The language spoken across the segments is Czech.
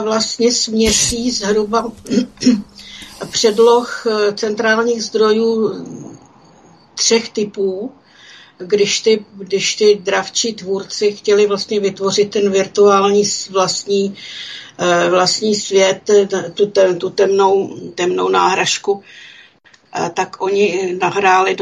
vlastně směsí zhruba předloh centrálních zdrojů 3 typů, když ty dravčí tvůrci chtěli vlastně vytvořit ten virtuální vlastní svět, tu temnou náhražku, tak oni nahráli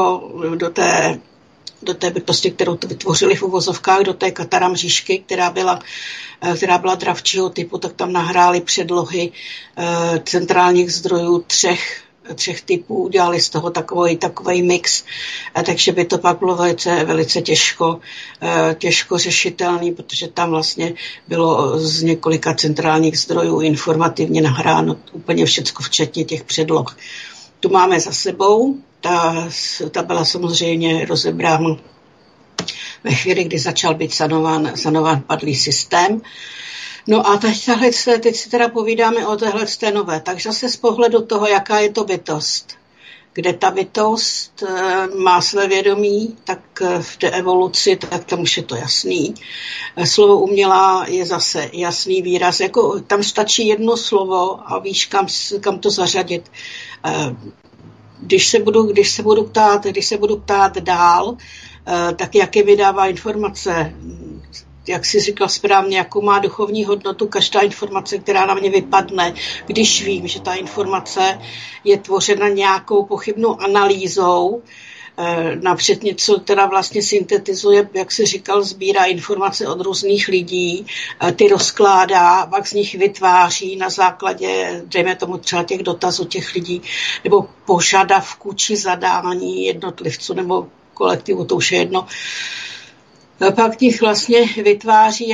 do té bytosti, kterou to vytvořili v uvozovkách, do té Katara mřížky, která byla dravčího typu, tak tam nahráli předlohy centrálních zdrojů 3 typů, udělali z toho takový mix, takže by to pak bylo velice těžko řešitelný, protože tam vlastně bylo z několika centrálních zdrojů informativně nahráno úplně všecko, včetně těch předloh. Tu máme za sebou, ta byla samozřejmě rozebrána ve chvíli, kdy začal být sanován padlý systém. No a teď si teda povídáme o téhle nové. Takže zase z pohledu toho, jaká je to bytost. Kde ta bytost má své vědomí, tak v té evoluci, tak tam už je to jasný. Slovo umělá je zase jasný výraz. Jako, tam stačí jedno slovo a víš, kam to zařadit. Když se budu ptát dál, tak jaké vydává informace, jak jsi říkal správně, jakou má duchovní hodnotu každá informace, která na mě vypadne, když vím, že ta informace je tvořena nějakou pochybnou analýzou, napřed něco teda vlastně syntetizuje, jak jsi říkal, sbírá informace od různých lidí, ty rozkládá, pak z nich vytváří na základě, dejme tomu třeba těch dotazů těch lidí, nebo požadavků či zadání jednotlivců nebo kolektivu, to už je jedno. Pak těch vlastně vytváří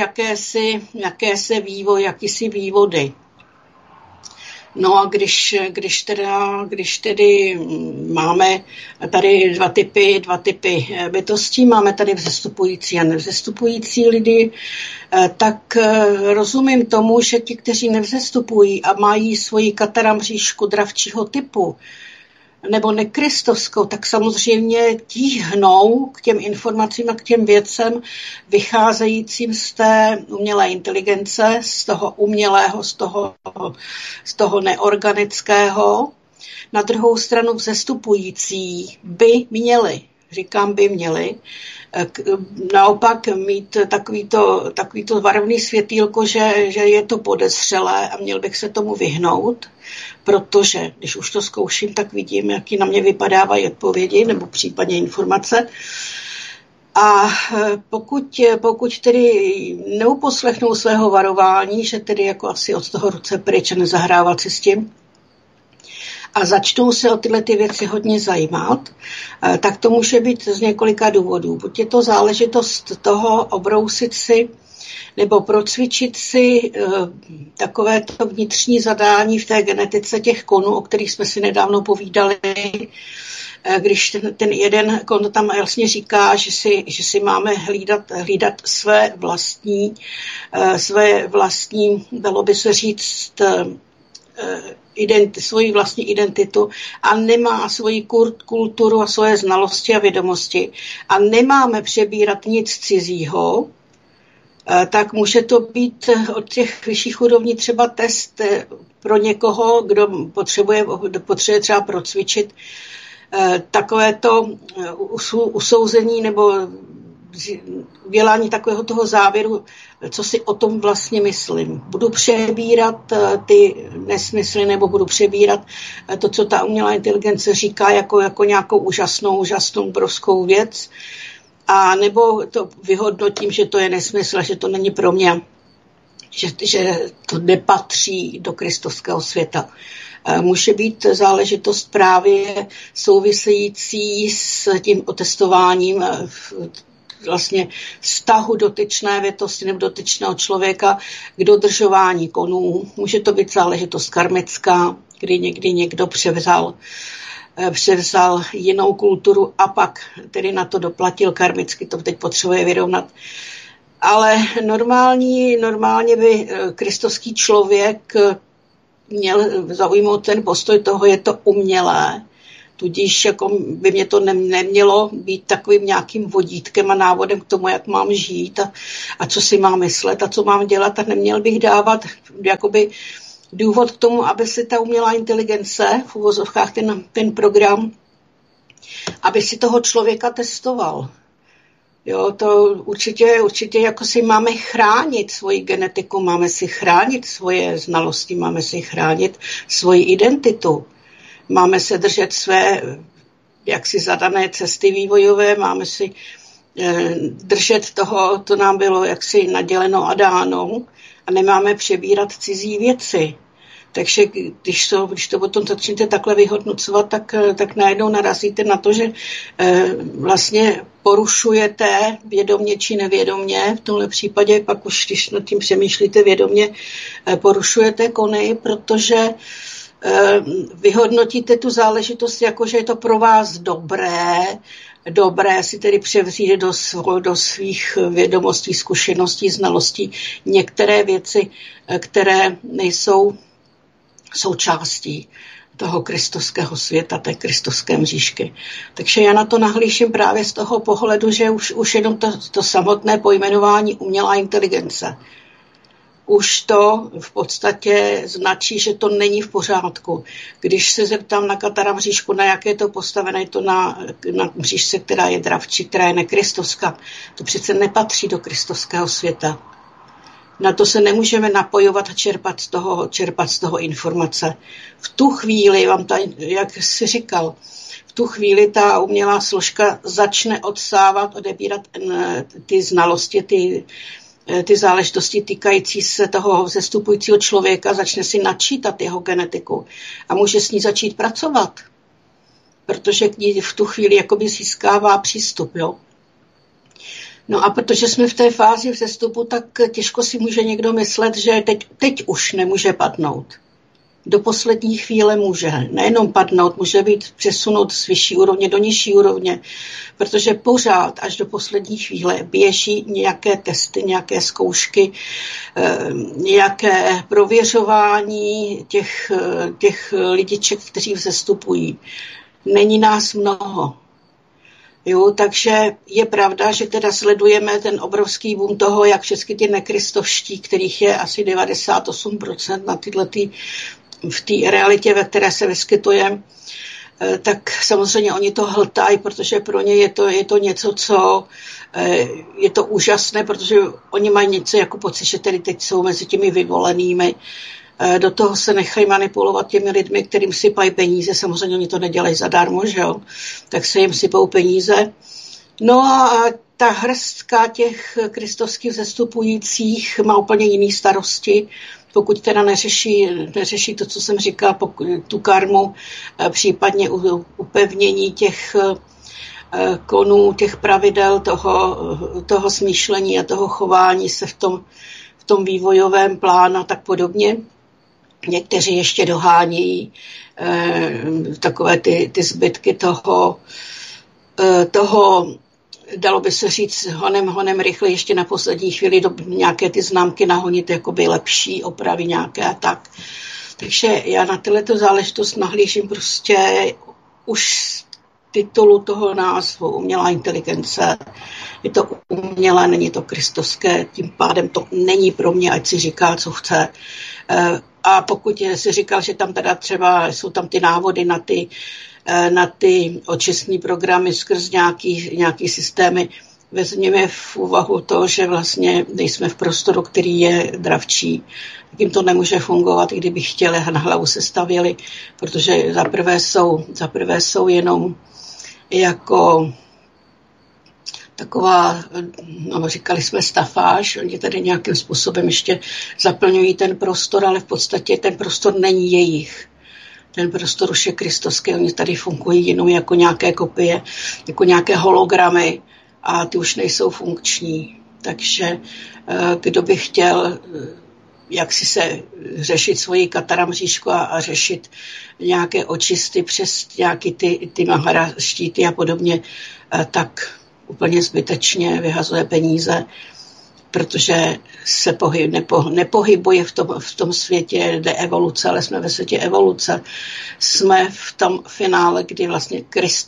jakýsi vývody. No a když tedy máme tady dva typy bytostí, máme tady vzestupující a nevzestupující lidi, tak rozumím tomu, že ti, kteří nevzestupují a mají svoji Katara mřížku dravčího typu, nebo nekristovskou, tak samozřejmě tíhnou k těm informacím a k těm věcem vycházejícím z té umělé inteligence, z toho umělého, z toho neorganického. Na druhou stranu vzestupující by měli, naopak mít takovýto varovný světýlko, že je to podezřelé a měl bych se tomu vyhnout, protože když už to zkouším, tak vidím, jaký na mě vypadávají odpovědi nebo případně informace. A pokud tedy neuposlechnou svého varování, že tedy jako asi od toho ruce pryč a nezahrávat si s tím, a začnou se o tyhle ty věci hodně zajímat, tak to může být z několika důvodů. Buď je to záležitost toho obrousit si nebo procvičit si takovéto vnitřní zadání v té genetice těch konů, o kterých jsme si nedávno povídali, když ten jeden kon tam jasně říká, že si máme hlídat své vlastní, dalo by se říct, svoji vlastní identitu a nemá svoji kulturu a svoje znalosti a vědomosti a nemáme přebírat nic cizího, tak může to být od těch vyšších úrovní třeba test pro někoho, kdo potřebuje třeba procvičit takovéto usouzení nebo udělání takového toho závěru, co si o tom vlastně myslím. Budu přebírat ty nesmysly nebo budu přebírat to, co ta umělá inteligence říká jako nějakou úžasnou obrovskou věc, a nebo to vyhodnotím, že to je nesmysl, že to není pro mě, že to nepatří do kristovského světa. Může být záležitost právě související s tím otestováním vlastně vztahu dotyčné větosti nebo dotyčného člověka k dodržování konů. Může to být záležitost karmická, kdy někdy někdo převzal jinou kulturu a pak tedy na to doplatil karmicky, to teď potřebuje vyrovnat. Ale normálně by kristovský člověk měl zaujmout ten postoj toho, je to umělé. Tudíž jako by mě to nemělo být takovým nějakým vodítkem a návodem k tomu, jak mám žít a co si mám myslet a co mám dělat, a neměl bych dávat jakoby důvod k tomu, aby si ta umělá inteligence, v uvozovkách ten program, aby si toho člověka testoval. Jo, to určitě jako si máme chránit svoji genetiku, máme si chránit svoje znalosti, máme si chránit svoji identitu. Máme se držet své jaksi zadané cesty vývojové, máme si držet toho, to nám bylo jaksi naděleno a dáno, a nemáme přebírat cizí věci. Takže když to potom začnete takhle vyhodnocovat, tak najednou narazíte na to, že vlastně porušujete vědomě či nevědomě, v tomhle případě pak už, když nad tím přemýšlíte vědomě, porušujete kony, protože vyhodnotíte tu záležitost jako, že je to pro vás dobré si tedy převzít do svých vědomostí, zkušeností, znalostí některé věci, které nejsou součástí toho kristovského světa, té kristovské mřížky. Takže já na to nahlížím právě z toho pohledu, že už jenom to samotné pojmenování umělá inteligence už to v podstatě značí, že to není v pořádku. Když se zeptám na Katara mřížku, na jaké je to postavené, je to na mřížce, která je dravčí, která je nekristovská. To přece nepatří do kristovského světa. Na to se nemůžeme napojovat a čerpat z toho informace. V tu chvíli, jak jsi říkal, v tu chvíli ta umělá složka začne odebírat ty znalosti, ty záležitosti týkající se toho vzestupujícího člověka, začne si načítat jeho genetiku a může s ní začít pracovat, protože k ní v tu chvíli jakoby získává přístup. Jo? No a protože jsme v té fázi vzestupu, tak těžko si může někdo myslet, že teď už nemůže padnout. Do poslední chvíle může. Nejenom padnout, může být přesunout z vyšší úrovně do nižší úrovně, protože pořád až do poslední chvíle běží nějaké testy, nějaké zkoušky, nějaké prověřování těch lidiček, kteří vzestupují. Není nás mnoho. Jo, takže je pravda, že teda sledujeme ten obrovský boom toho, jak všechny ty nekristovští, kterých je asi 98% na v té realitě, ve které se vyskytuje, tak samozřejmě oni to hltají, protože pro ně je to něco, co je to úžasné, protože oni mají něco jako pocit, že tedy teď jsou mezi těmi vyvolenými. Do toho se nechají manipulovat těmi lidmi, kterým sypají peníze. Samozřejmě oni to nedělají zadarmo, že jo? Tak se jim sypou peníze. No a ta hrstka těch kristovských vzestupujících má úplně jiný starosti, pokud teda neřeší to, co jsem říkala, tu karmu, případně upevnění těch konů, těch pravidel, toho smýšlení a toho chování se v tom vývojovém plánu a tak podobně. Někteří ještě dohánějí takové ty zbytky toho, dalo by se říct, honem rychle ještě na poslední chvíli nějaké ty známky nahonit, jakoby lepší opravy nějaké a tak. Takže já na tyto záležitost nahlížím prostě už z titulu toho názvu umělá inteligence. Je to umělé, není to kristovské, tím pádem to není pro mě, ať si říká, co chce. A pokud si říkal, že tam teda třeba jsou tam ty návody na ty očistní programy skrz nějaký systémy, vezměme v úvahu to, že vlastně nejsme v prostoru, který je dravčí. Tak jim to nemůže fungovat, i kdyby chtěli, na hlavu se stavěli, protože zaprvé jsou jenom jako taková, no, říkali jsme stafáž, oni tady nějakým způsobem ještě zaplňují ten prostor, ale v podstatě ten prostor není jejich. Ten prostor už je kristovský, oni tady fungují jenom jako nějaké kopie, jako nějaké hologramy a ty už nejsou funkční. Takže kdo by chtěl jak si se řešit svoji Katara mřížku a řešit nějaké očisty přes nějaké ty Mahara štíty a podobně, tak úplně zbytečně vyhazuje peníze protože se nepohybuje v tom světě deevoluce, ale jsme ve světě evoluce. Jsme v tom finále, kdy vlastně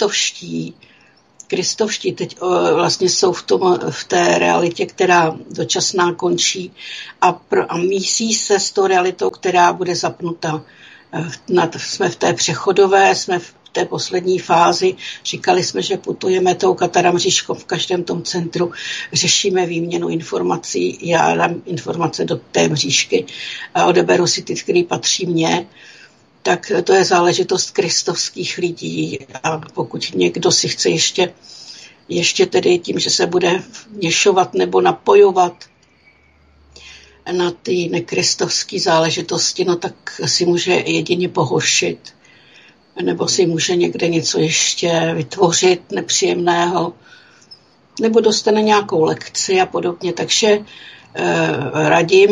kristovští teď vlastně jsou v té realitě, která dočasná končí a mísí se s tou realitou, která bude zapnuta. Jsme v té přechodové, jsme v té poslední fázi. Říkali jsme, že putujeme tou kataramřížkou v každém tom centru, řešíme výměnu informací, já dám informace do té mřížky a odeberu si ty, které patří mně. Tak to je záležitost kristovských lidí a pokud někdo si chce ještě tedy tím, že se bude vměšovat nebo napojovat na ty nekristovské záležitosti, no tak si může jedině pohoršit. Nebo si může někde něco ještě vytvořit nepříjemného, nebo dostane nějakou lekci a podobně. Takže radím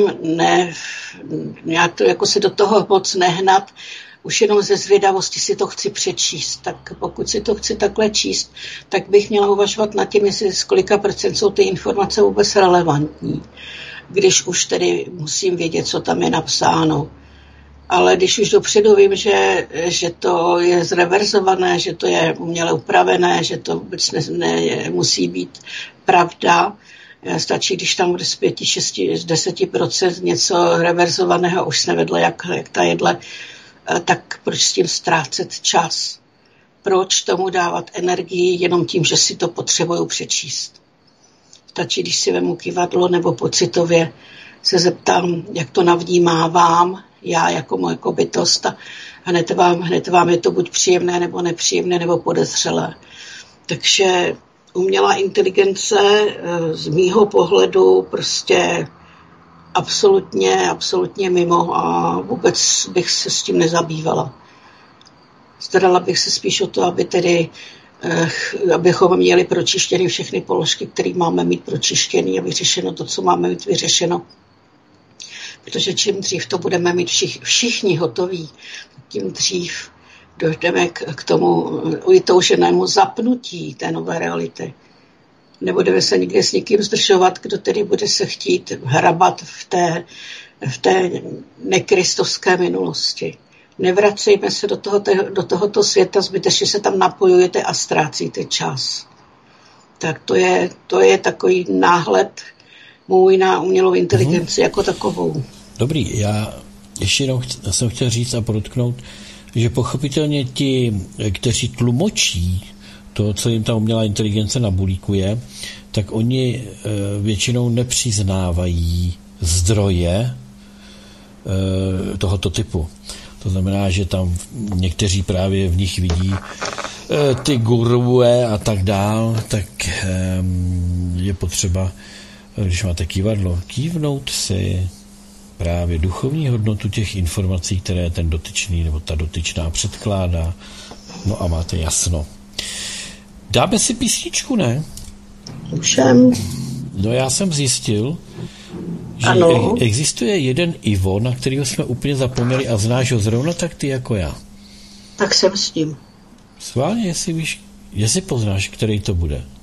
nějak to, jako se do toho moc nehnat, už jenom ze zvědavosti si to chci přečíst. Tak pokud si to chci takhle číst, tak bych měla uvažovat nad tím, jestli z kolika procent jsou ty informace vůbec relevantní. Když už tedy musím vědět, co tam je napsáno. Ale když už dopředu vím, že to je zreverzované, že to je uměle upravené, že to vůbec nemusí být pravda, stačí, když tam bude z 5, 6, z 10% něco reverzovaného, už se nevedlo jak ta jedle, tak proč s tím ztrácet čas? Proč tomu dávat energii jenom tím, že si to potřebuju přečíst? Stačí, když si vemu kývadlo nebo pocitově se zeptám, jak to navnímávám, já jako moje bytost a hned vám je to buď příjemné, nebo nepříjemné, nebo podezřelé. Takže umělá inteligence z mýho pohledu prostě absolutně mimo a vůbec bych se s tím nezabývala. Starala bych se spíš o to, abychom měli pročištěny všechny položky, které máme mít pročištěny a vyřešeno to, co máme mít vyřešeno. Protože čím dřív to budeme mít všichni hotoví, tím dřív dojdeme k tomu vytouženému zapnutí té nové reality. Nebudeme se nikdy s nikým zdržovat, kdo tedy bude se chtít hrabat v té nekristovské minulosti. Nevracejme se do tohoto světa, zbytečně se tam napojujete a ztrácíte čas. Tak to je takový náhled můj na umělou inteligenci jako takovou. Dobrý, já ještě jenom jsem chtěl říct a podotknout, že pochopitelně ti, kteří tlumočí to, co jim ta umělá inteligence nabulíkuje, tak oni většinou nepřiznávají zdroje tohoto typu. To znamená, že tam někteří právě v nich vidí ty gurue a tak dál, tak je potřeba, když máte kývadlo, kývnout si právě duchovní hodnotu těch informací, které ten dotyčný nebo ta dotyčná předkládá. No a máte jasno. Dáme si písničku, ne? Můžem. No já jsem zjistil, že existuje jeden Ivo, na kterého jsme úplně zapomněli a znáš ho zrovna tak ty jako já. Tak jsem s tím. Sválně, jestli poznáš, který to bude.